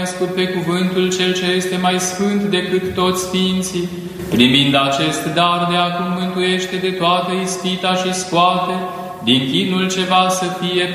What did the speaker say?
născut pe cuvântul cel ce este mai sfânt decât toți sfinții, primind acest dar de acum mântuiește de toată ispita și scoate din chinul ce va să fie